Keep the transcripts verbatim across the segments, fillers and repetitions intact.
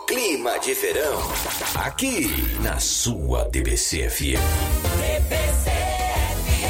Clima de verão, aqui na sua D B C F M. D B C F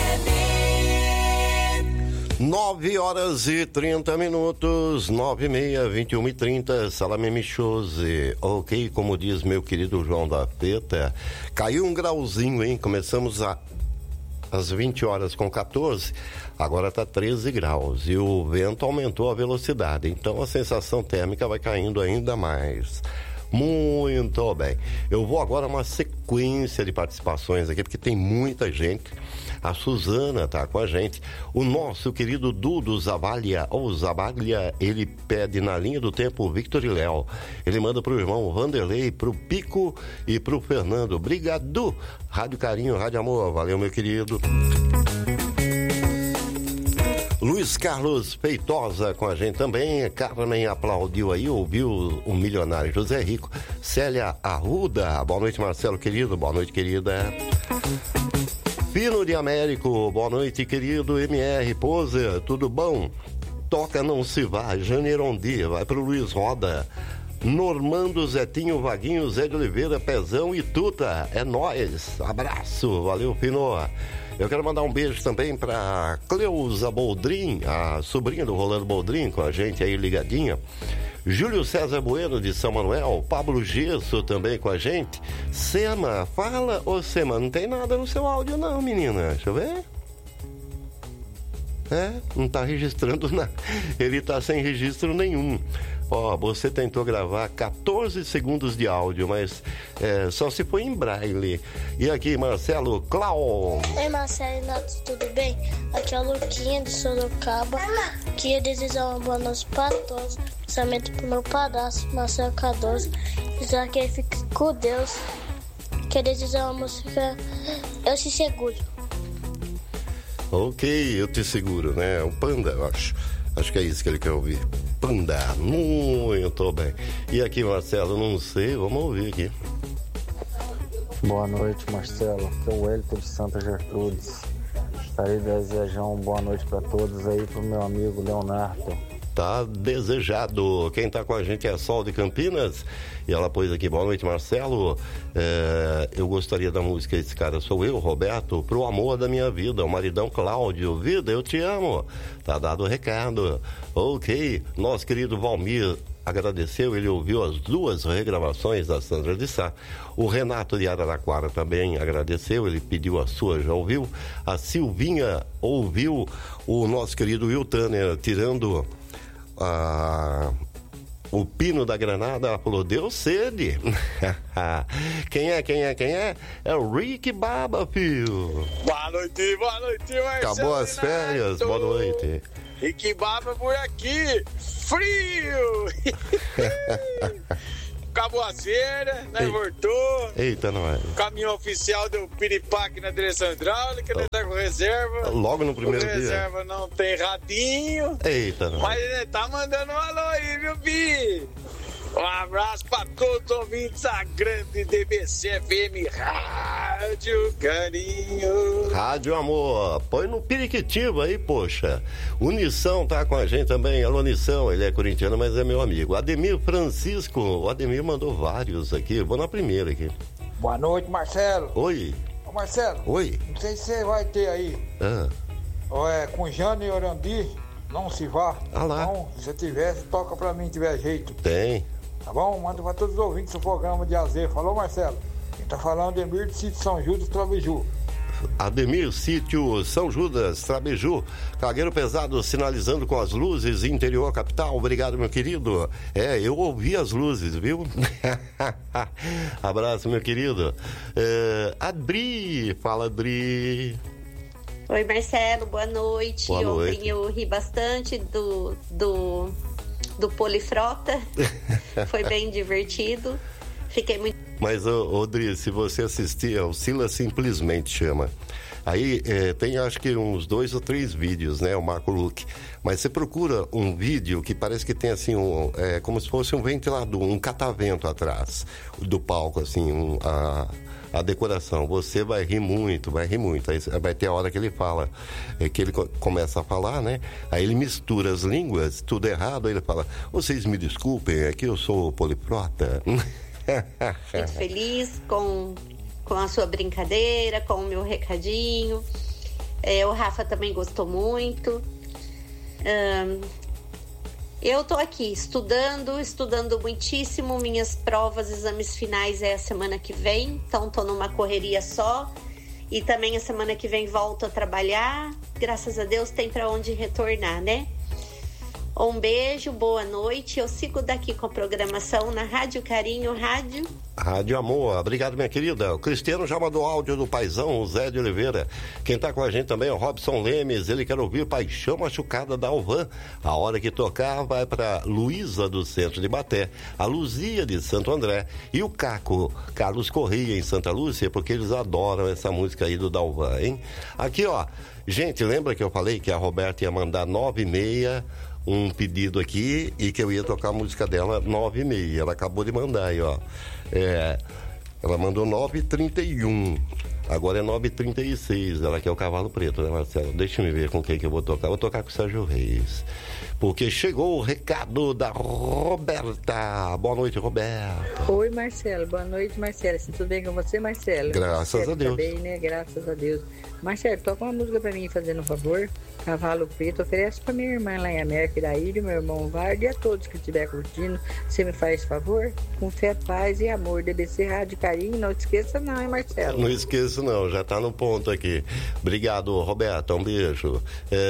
M. nove horas e trinta minutos, nove e meia, vinte e uma e trinta, Salame Michose. Ok, como diz meu querido João da Peta, caiu um grauzinho, hein? Começamos a, às vinte horas com quatorze, agora está treze graus e o vento aumentou a velocidade, então a sensação térmica vai caindo ainda mais. Muito bem. Eu vou agora uma sequência de participações aqui, porque tem muita gente. A Suzana tá com a gente. O nosso querido Dudu Zavalha, ou Zavalha, ele pede na linha do tempo Victor e Léo. Ele manda pro irmão Vanderlei, pro Pico e pro Fernando. Obrigado. Rádio Carinho, Rádio Amor. Valeu, meu querido. Luiz Carlos Feitosa com a gente também. Carmen aplaudiu aí, ouviu o milionário José Rico. Célia Arruda, boa noite, Marcelo querido, boa noite, querida. Pino de Américo, boa noite, querido. M R Poser, tudo bom? Toca Não Se Vá, Janeirondi, vai pro Luiz Roda. Normando, Zetinho, Vaguinho, Zé de Oliveira, Pezão e Tuta, é nóis, abraço, valeu, Pino. Eu quero mandar um beijo também pra Cleusa Boldrin, a sobrinha do Rolando Boldrin, com a gente aí ligadinha. Júlio César Bueno de São Manuel, Pablo Gesso também com a gente. Sema, fala, ô Sema, não tem nada no seu áudio não, menina, deixa eu ver. É, não tá registrando nada, ele tá sem registro nenhum. Ó, você tentou gravar quatorze segundos de áudio, mas é, só se foi em braille. E aqui, Marcelo Clau. Oi, Marcelo, Nato, tudo bem? Aqui é a Luquinha de Sorocaba. Queria desejar uma boa noite para todos. Principalmente pro meu padrasto, Marcelo Cardoso. Desejar que ele fique com Deus. Queria desejar uma música Eu Te Seguro. Ok, eu te seguro, né? O Panda, eu acho. Acho que é isso que ele quer ouvir. Panda, muito bem. E aqui, Marcelo, não sei, vamos ouvir aqui. Boa noite, Marcelo. Aqui é o Wellington de Santa Gertrudes. Gostaria de desejar uma boa noite para todos aí, pro meu amigo Leonardo. Tá desejado. Quem tá com a gente é a Sol de Campinas. E ela pôs aqui, boa noite, Marcelo. É, eu gostaria da música Esse Cara Sou Eu, Roberto, pro amor da minha vida, o maridão Cláudio. Vida, eu te amo. Tá dado o recado. Ok, nosso querido Valmir agradeceu, ele ouviu as duas regravações da Sandra de Sá. O Renato de Araraquara também agradeceu, ele pediu a sua, já ouviu. A Silvinha ouviu o nosso querido Will Tanner tirando a... o Pino da Granada. Ela falou, deu sede. Quem é, quem é, quem é? É o Rick Baba, filho. Boa noite, boa noite, Marcelo. Acabou as férias, boa noite. Rick Baba por aqui, frio. Acabou as férias, né? Eita. Voltou. Eita, não é. Caminhão oficial deu piripaque na direção hidráulica, ele tá com reserva. Logo no primeiro com dia. Reserva não tem radinho. Eita, não. Mas ele tá mandando um alô aí, viu, Bi? Um abraço pra todos os ouvintes da grande D B C F M Rádio Carinho. Rádio Amor, põe no periquitivo aí, poxa. O Nissão tá com a gente também. Alô, Nissão, ele é corintiano, mas é meu amigo. Ademir Francisco, o Ademir mandou vários aqui. Eu vou na primeira aqui. Boa noite, Marcelo. Oi. Ô, Marcelo. Oi. Não sei se você vai ter aí. Ah. Ou é com Jane e Orandi, Não Se Vá. Ah lá. Então, se você tiver, toca pra mim, tiver jeito. Tem. Tá bom? Manda pra todos os ouvintes do programa de Azer. Falou, Marcelo? Quem tá falando é Emir de Sítio São Judas, Trabiju. Ademir, Sítio São Judas, Trabiju. Cargueiro pesado sinalizando com as luzes, interior capital. Obrigado, meu querido. É, eu ouvi as luzes, viu? Abraço, meu querido. É, Adri, fala, Adri. Oi, Marcelo, boa noite. Boa noite. Ontem eu ri bastante do... do... do Polifrota, foi bem divertido, fiquei muito... Mas, ô, ô Dri, se você assistir, o Sila Simplesmente chama. Aí é, tem acho que uns dois ou três vídeos, né? O Marco Luque. Mas você procura um vídeo que parece que tem assim, um, é, como se fosse um ventilador, um catavento atrás do palco, assim, um, a, a decoração. Você vai rir muito, vai rir muito. Aí vai ter a hora que ele fala, é, que ele começa a falar, né? Aí ele mistura as línguas, tudo errado, aí ele fala, vocês me desculpem, é que eu sou poliprota. Fico feliz com, com a sua brincadeira, com o meu recadinho. É, o Rafa também gostou muito. Um, eu tô aqui estudando, estudando muitíssimo. Minhas provas, exames finais é a semana que vem, então tô numa correria só. E também a semana que vem volto a trabalhar. Graças a Deus tem para onde retornar, né? Um beijo, boa noite. Eu sigo daqui com a programação na Rádio Carinho, Rádio... Rádio Amor. Obrigado, minha querida. O Cristiano já mandou áudio do paizão, o Zé de Oliveira. Quem tá com a gente também é o Robson Lemes. Ele quer ouvir Paixão Machucada da Alvan. A hora que tocar vai para Luísa do Centro de Baté, a Luzia de Santo André e o Caco, Carlos Correia em Santa Lúcia, porque eles adoram essa música aí do Dalvan, hein? Aqui, ó. Gente, lembra que eu falei que a Roberta ia mandar nove e meia... um pedido aqui e que eu ia tocar a música dela nove e meia. Ela acabou de mandar aí, ó. É, ela mandou nove e trinta e um. Agora é nove e trinta e seis. Ela quer o Cavalo Preto, né, Marcelo? Deixa eu ver com quem que eu vou tocar. Eu vou tocar com o Sérgio Reis. Porque chegou o recado da Roberta. Boa noite, Roberta. Oi, Marcelo. Boa noite, Marcelo. Tudo bem com você, Marcelo? Graças Marcelo, a Deus. Tá bem, né? Graças a Deus. Marcelo, toca uma música pra mim, fazendo um favor. Cavalo Preto, oferece pra minha irmã lá em América, Iraíra, meu irmão Vardy e a todos que estiver curtindo. Você me faz favor? Com fé, paz e amor. D B C Rádio Carinho, não esqueça não, hein, Marcelo? Não esqueço não, já tá no ponto aqui. Obrigado, Roberta, um beijo.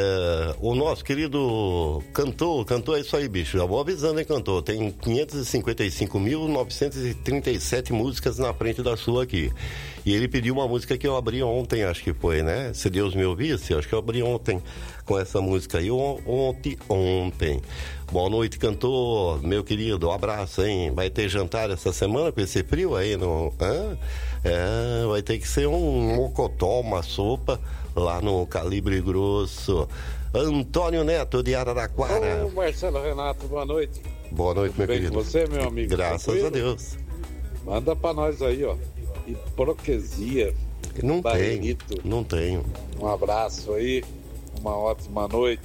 É, o nosso querido cantor, cantor é isso aí, bicho. Já vou avisando, hein, cantor. Tem quinhentas e cinquenta e cinco mil, novecentas e trinta e sete músicas na frente da sua aqui. E ele pediu uma música que eu abri ontem, acho que foi, né? Se Deus me ouvisse, acho que eu abri ontem com essa música aí, ontem, ontem. Boa noite, cantor, meu querido, um abraço, hein? Vai ter jantar essa semana com esse frio aí, no... Hã? É, vai ter que ser um mocotó, uma sopa, lá no Calibre Grosso. Antônio Neto, de Araraquara. Ô, Marcelo Renato, boa noite. Boa noite, Tudo meu bem querido. com você, meu amigo? Graças Tranquilo? a Deus. Manda pra nós aí, ó. Hipocrisia. Não Barriguito. tenho, não tenho. Um abraço aí, uma ótima noite.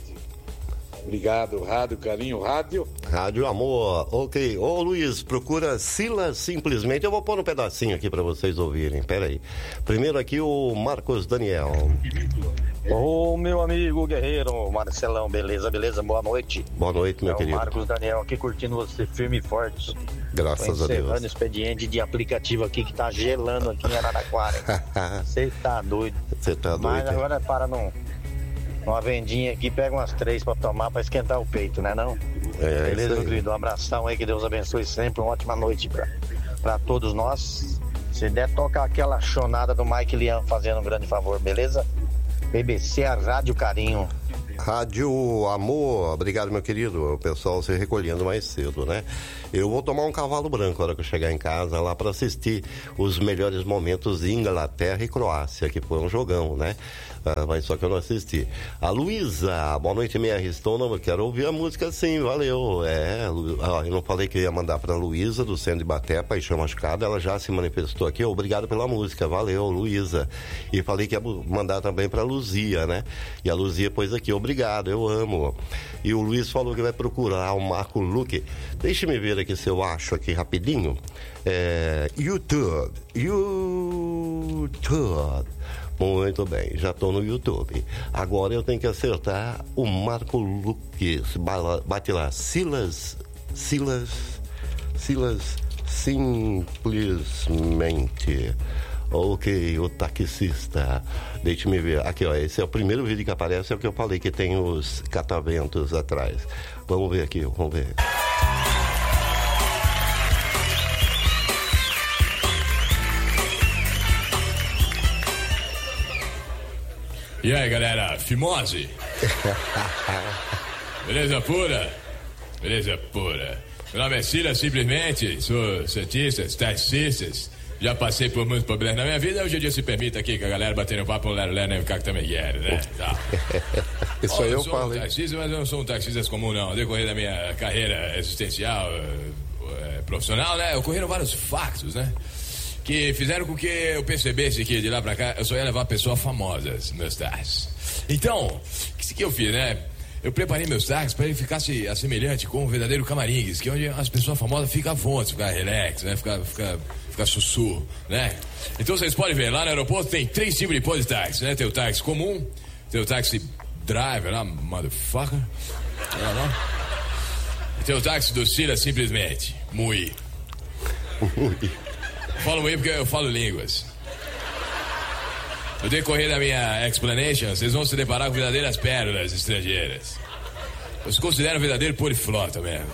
Obrigado, Rádio Carinho, Rádio. Rádio Amor, ok. Ô Luiz, procura Silas simplesmente. Eu vou pôr um pedacinho aqui pra vocês ouvirem. Pera aí. Primeiro aqui o Marcos Daniel. Ô, meu amigo guerreiro, Marcelão, beleza, beleza? Boa noite. Boa noite, meu é querido. O Marcos Daniel aqui curtindo você firme e forte. Graças a Deus. Encerrando o expediente de aplicativo aqui que tá gelando aqui em Araraquara. Você tá doido. Você tá doido. Mas agora para num, numa vendinha aqui, pega umas três pra tomar pra esquentar o peito, né não? É, beleza, meu querido? Um abração aí, que Deus abençoe sempre. Uma ótima noite pra, pra todos nós. Se der, toca aquela chonada do Mike Lian fazendo um grande favor, beleza? B B C, a Rádio Carinho. Rádio Amor, obrigado, meu querido. O pessoal se recolhendo mais cedo, né? Eu vou tomar um cavalo branco na hora que eu chegar em casa lá para assistir os melhores momentos de Inglaterra e Croácia, que foi um jogão, né? Ah, mas só que eu não assisti. A Luísa, boa noite, meia Ristona. Eu quero ouvir a música sim, valeu. É, ah, eu não falei que eu ia mandar pra Luísa do Centro de Baté, Paixão Machucada. Ela já se manifestou aqui. Obrigado pela música, valeu, Luísa. E falei que ia mandar também pra Luzia, né? E a Luzia pôs aqui, obrigado, eu amo. E o Luiz falou que vai procurar o Marco Luque. Deixa-me ver aqui se eu acho aqui rapidinho. É, YouTube. YouTube. Muito bem, já estou no YouTube. Agora eu tenho que acertar o Marco Luque. Bate lá, Silas, Silas, Silas, simplesmente. Ok, o taxista. Deixa-me ver. Aqui, ó, esse é o primeiro vídeo que aparece, é o que eu falei, que tem os cataventos atrás. Vamos ver aqui, vamos ver. E aí, galera, fimose? Beleza pura? Beleza pura. Meu nome é Silas, simplesmente, sou cientista, taxistas, Já passei por muitos problemas na minha vida, hoje em dia se permite aqui que a galera bater no papo, o Lero Lero, né? Ficar que também quer, né? Tá. Isso aí eu, eu sou falo. Um taxista, mas eu não sou um taxista comum, não. No decorrer da minha carreira existencial, é, profissional, né? Ocorreram vários factos, né? Que fizeram com que eu percebesse que de lá pra cá eu só ia levar pessoas famosas, meus táxis. Então, o que, que eu fiz, né? Eu preparei meus táxis para ele ficasse assemelhante com o verdadeiro Camaringues, que é onde as pessoas famosas ficam à vontade, ficam relax, né? Ficar fica, fica sussurro, né? Então vocês podem ver, lá no aeroporto tem três tipos de pôr de táxi, né? Tem o táxi comum, tem o táxi driver lá, motherfucker, não, não. E tem o táxi do Sila simplesmente, mui. Falo mui porque eu falo línguas. No decorrer da minha explanation, vocês vão se deparar com verdadeiras pérolas estrangeiras. Eu se considero um verdadeiro poliflota mesmo.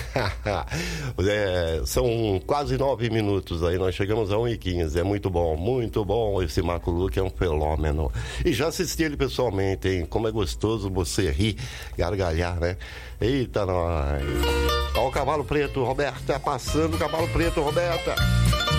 É, são quase nove minutos aí, nós chegamos a um e quinze. É muito bom, muito bom. Esse Marco Luque é um fenômeno. E já assisti ele pessoalmente, hein? Como é gostoso você rir, gargalhar, né? Eita, nós. Olha o cavalo preto, Roberta. Passando o cavalo preto, Roberta.